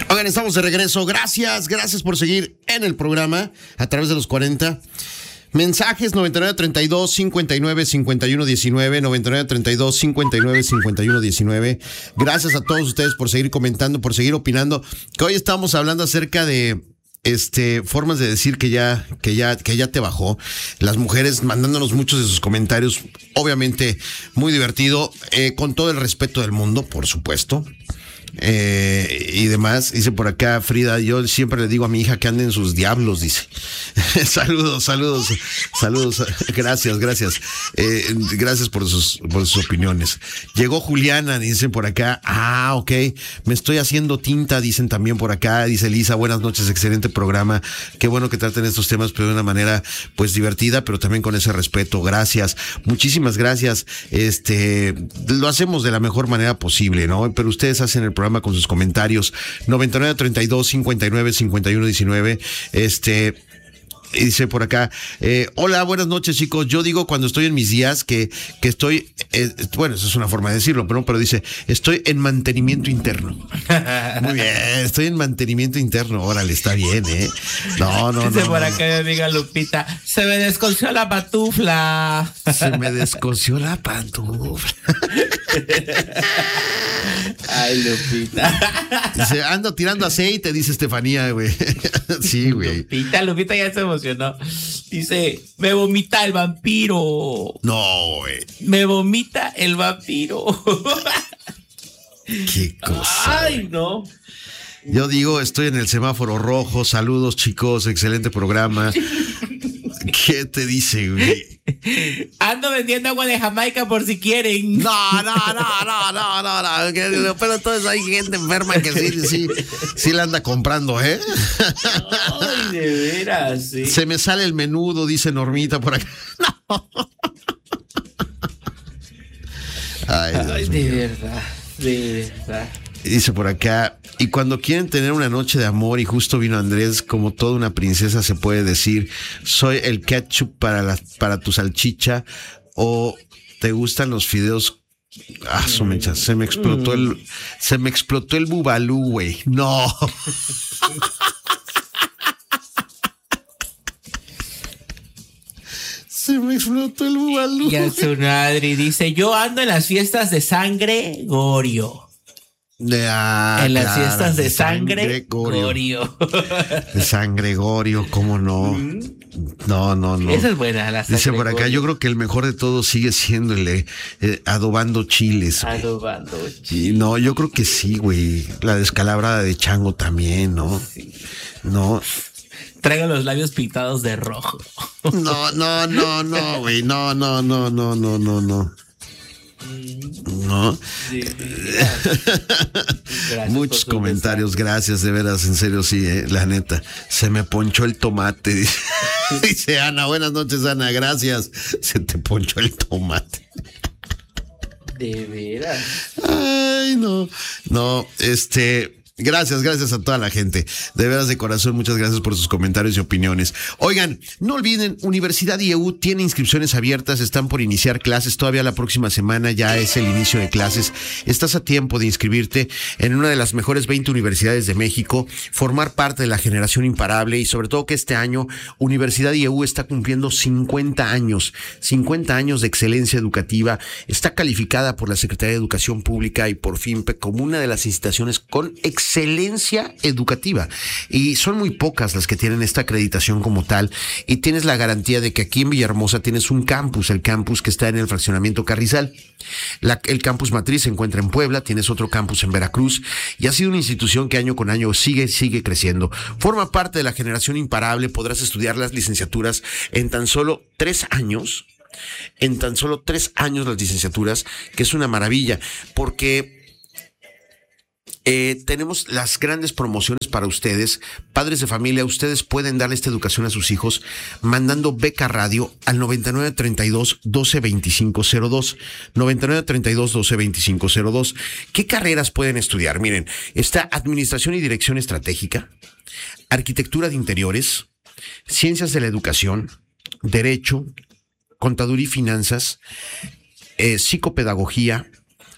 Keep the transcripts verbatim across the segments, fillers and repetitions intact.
Oigan, estamos de regreso. Gracias, gracias por seguir en el programa a través de los cuarenta. Mensajes noventa y nueve treinta y dos cincuenta y nueve cincuenta y uno diecinueve, noventa y nueve treinta y dos cincuenta y nueve cincuenta y uno diecinueve. Gracias a todos ustedes por seguir comentando, por seguir opinando. Que hoy estamos hablando acerca de este formas de decir que ya que ya que ya te bajó. Las mujeres mandándonos muchos de sus comentarios, obviamente muy divertido, eh, con todo el respeto del mundo, por supuesto. Eh, y demás, dice por acá Frida, yo siempre le digo a mi hija que ande en sus diablos, dice. saludos, saludos, saludos, gracias, gracias, eh, gracias por sus, por sus opiniones. Llegó Juliana, dicen por acá, ah, ok, me estoy haciendo tinta, dicen también por acá, dice Lisa, buenas noches, excelente programa, qué bueno que traten estos temas, pero de una manera, pues, divertida, pero también con ese respeto, gracias, muchísimas gracias, este, lo hacemos de la mejor manera posible, ¿no? Pero ustedes hacen el programa con sus comentarios. noventa y nueve treinta y dos cincuenta y nueve cincuenta y uno diecinueve. Este dice por acá, eh, hola, buenas noches, chicos. Yo digo cuando estoy en mis días que, que estoy, eh, bueno, eso es una forma de decirlo, pero, pero dice, estoy en mantenimiento interno. Muy bien, estoy en mantenimiento interno. Órale, está bien, ¿eh? No, no, dice no. por no, acá mi amiga Lupita, se me descosió la pantufla. Se me descosió la pantufla. Ay, Lupita. Dice, ando tirando aceite, dice Estefanía, güey. Sí, güey. Lupita, Lupita ya se emocionó. Dice, me vomita el vampiro. No, güey. Me vomita el vampiro. Qué cosa. Ay, no. Yo digo, estoy en el semáforo rojo. Saludos, chicos. Excelente programa. ¿Qué te dice, güey? Ando vendiendo agua de Jamaica por si quieren. No, no, no, no, no, no, no. Pero entonces hay gente enferma que sí, sí, sí la anda comprando, ¿eh? Ay, de veras, sí. Se me sale el menudo, dice Normita por acá. No. Ay, Dios Ay, mío. de verdad, de verdad. Dice por acá, y cuando quieren tener una noche de amor, y justo vino Andrés, como toda una princesa se puede decir, soy el ketchup para la, para tu salchicha, o te gustan los fideos. Ah, su mecha, se me explotó el, se me explotó el bubalú, güey. No. Se me explotó el bubalú. Ya su madre dice, yo ando en las fiestas de sangre Gorio. De, ah, en las claro, fiestas de, de sangre, sangre Gorio. Gorio. De sangre Gorio, ¿cómo no? No, no, no. Esa es buena, la sangre. Dice por acá, Gorio. yo creo que el mejor de todos sigue siendo el eh, eh, adobando chiles. Güey. Adobando chiles. Y no, yo creo que sí, güey. La descalabrada de chango también, ¿no? Sí. No. Traigo los labios pintados de rojo. No, no, no, no, güey. No, no, no, no, no, no, no. No. Sí, muchos comentarios, gracias, de veras, en serio, sí, eh, la neta. Se me ponchó el tomate. Dice, dice Ana, buenas noches, Ana, gracias. Se te ponchó el tomate. De veras. Ay, no. No, este. Gracias, gracias a toda la gente. De veras, de corazón, muchas gracias por sus comentarios y opiniones. Oigan, no olviden, Universidad I E U tiene inscripciones abiertas, están por iniciar clases. Todavía la próxima semana ya es el inicio de clases. Estás a tiempo de inscribirte en una de las mejores veinte universidades de México, formar parte de la generación imparable y sobre todo que este año Universidad I E U está cumpliendo cincuenta años, cincuenta años de excelencia educativa. Está calificada por la Secretaría de Educación Pública y por FIMPE como una de las instituciones con excelencia excelencia educativa, y son muy pocas las que tienen esta acreditación como tal, y tienes la garantía de que aquí en Villahermosa tienes un campus, el campus que está en el fraccionamiento Carrizal. La, el campus matriz se encuentra en Puebla, tienes otro campus en Veracruz, y ha sido una institución que año con año sigue, sigue creciendo. Forma parte de la generación imparable, podrás estudiar las licenciaturas en tan solo tres años, en tan solo tres años las licenciaturas, que es una maravilla, porque Eh, tenemos las grandes promociones para ustedes, padres de familia. Ustedes pueden darle esta educación a sus hijos mandando beca radio al noventa y nueve treinta y dos doce veinticinco cero dos, noventa y nueve treinta y dos doce veinticinco cero dos. ¿Qué carreras pueden estudiar? Miren, está Administración y Dirección Estratégica, Arquitectura de Interiores, Ciencias de la Educación, Derecho, Contaduría y Finanzas, eh, Psicopedagogía,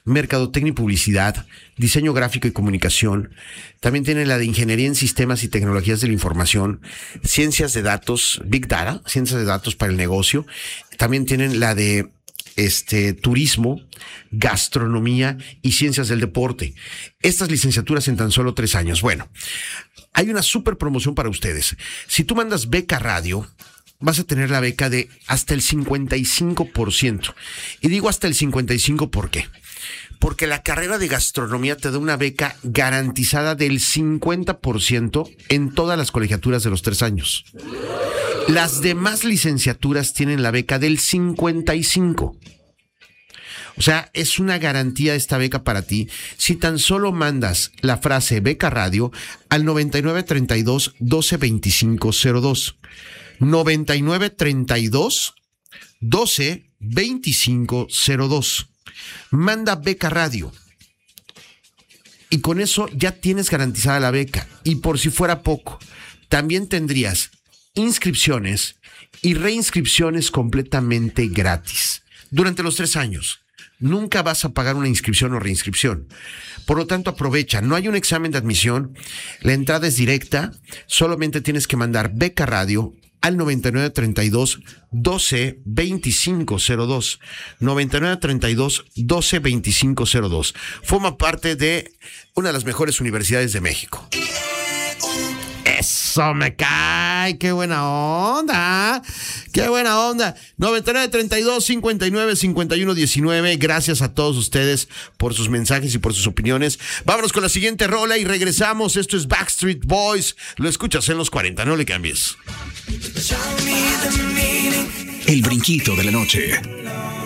mercadotecnia y publicidad, diseño gráfico y comunicación. También tienen la de ingeniería en sistemas y tecnologías de la información, ciencias de datos, Big Data, ciencias de datos para el negocio. También tienen la de este turismo, gastronomía y ciencias del deporte. Estas licenciaturas en tan solo tres años. Bueno, hay una súper promoción para ustedes. Si tú mandas beca radio, vas a tener la beca de hasta el cincuenta y cinco por ciento. Y digo hasta el cincuenta y cinco por qué. Porque la carrera de gastronomía te da una beca garantizada del cincuenta por ciento en todas las colegiaturas de los tres años. Las demás licenciaturas tienen la beca del cincuenta y cinco. O sea, es una garantía esta beca para ti si tan solo mandas la frase beca radio al noventa y nueve treinta y dos doce veinticinco cero dos. noventa y nueve treinta y dos doce veinticinco cero dos. Manda beca radio. Y con eso ya tienes garantizada la beca. Y por si fuera poco, también tendrías inscripciones y reinscripciones completamente gratis durante los tres años. Nunca vas a pagar una inscripción o reinscripción. Por lo tanto, aprovecha. No hay un examen de admisión. La entrada es directa. Solamente tienes que mandar beca radio al noventa y nueve treinta y dos doce veinticinco cero dos. noventa y nueve treinta y dos doce veinticinco cero dos. Forma parte de una de las mejores universidades de México. Eso me cae, qué buena onda, qué buena onda. noventa y nueve treinta y dos cincuenta y nueve cincuenta y uno diecinueve. Gracias a todos ustedes por sus mensajes y por sus opiniones. Vámonos con la siguiente rola y regresamos. Esto es Backstreet Boys. Lo escuchas en los cuarenta, no le cambies. El brinquito de la noche.